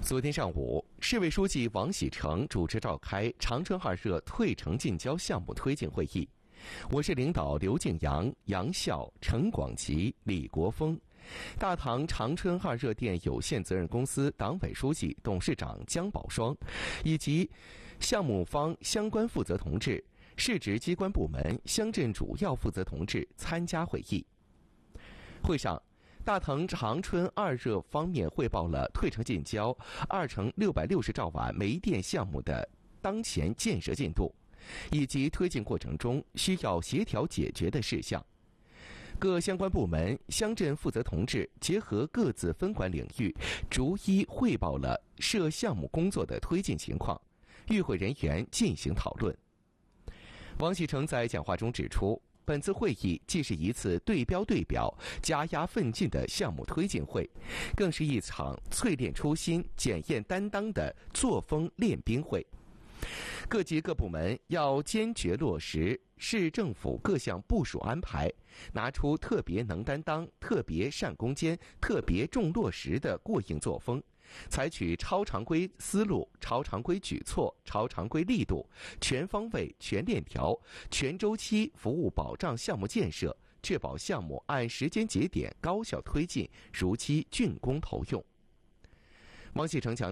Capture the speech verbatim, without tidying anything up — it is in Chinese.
昨天上午，市委书记王喜成主持召开长春二热退城近郊项目推进会议。我市领导刘敬阳、杨笑、陈广吉、李国峰，大唐长春二热电有限责任公司党委书记、董事长姜宝双，以及项目方相关负责同志、市直机关部门、乡镇主要负责同志参加会议。会上，大唐长春二热方面汇报了退城近郊二乘六百六十兆瓦煤电项目的当前建设进度，以及推进过程中需要协调解决的事项。各相关部门、乡镇负责同志结合各自分管领域，逐一汇报了涉项目工作的推进情况，与会人员进行讨论。王喜成在讲话中指出，本次会议既是一次对标对表、加压奋进的项目推进会，更是一场淬炼初心、检验担当的作风练兵会。各级各部门要坚决落实市政府各项部署安排，拿出特别能担当、特别善攻坚、特别重落实的过硬作风，采取超常规思路、超常规举措、超常规力度，全方位、全链条、全周期服务保障项目建设，确保项目按时间节点高效推进，如期竣工投用。王喜成强调，